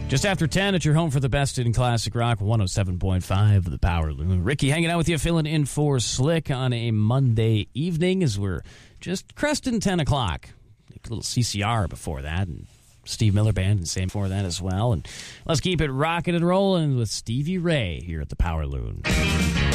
Just after 10 at your home for the best in classic rock, 107.5 The Power Loon. Ricky hanging out with you, filling in for Slick on a Monday evening as we're just cresting 10 o'clock. A little CCR before that, and Steve Miller Band, and same before that as well. And let's keep it rocking and rolling with Stevie Ray here at the Power Loon.